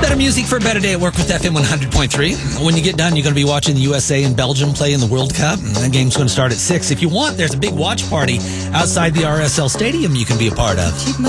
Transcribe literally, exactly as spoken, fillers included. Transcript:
Better music for a better day at work with F M one hundred point three. When you get done, you're going to be watching the U S A and Belgium play in the World Cup. And that game's going to start at six. If you want, there's a big watch party outside the R S L Stadium you can be a part of.